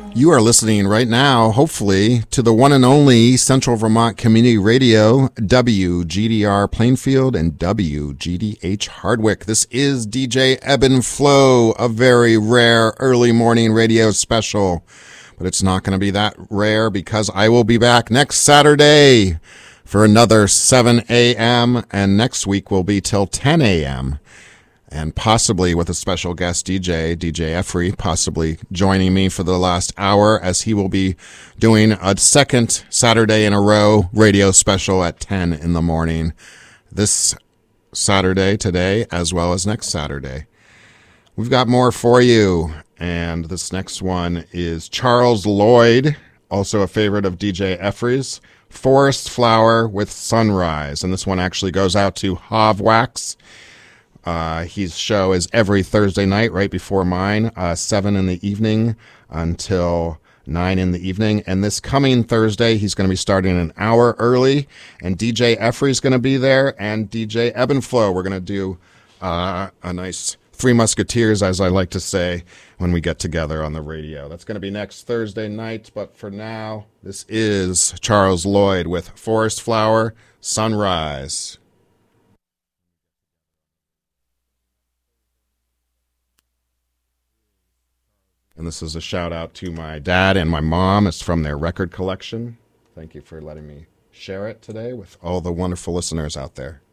You are listening right now, hopefully, to the one and only Central Vermont Community Radio, WGDR Plainfield and WGDH Hardwick. This is DJ Ebb and Flow, a very rare early morning radio special. But it's not going to be that rare because I will be back next Saturday for another 7 a.m. and next week will be till 10 a.m. and possibly with a special guest DJ Effrey, possibly joining me for the last hour as he will be doing a second Saturday in a row radio special at 10 in the morning this Saturday today as well as next Saturday. We've got more for you, and this next one is Charles Lloyd, also a favorite of DJ Effrey's, Forest Flower with Sunrise, and this one actually goes out to Hav Wax. His show is every Thursday night right before mine, 7 in the evening until 9 in the evening. And this coming Thursday, he's going to be starting an hour early. And DJ Effrey is going to be there, and DJ Ebb and Flow. We're going to do a nice Three Musketeers, as I like to say, when we get together on the radio. That's going to be next Thursday night. But for now, this is Charles Lloyd with Forest Flower, Sunrise. And this is a shout out to my dad and my mom. It's from their record collection. Thank you for letting me share it today with all the wonderful listeners out there.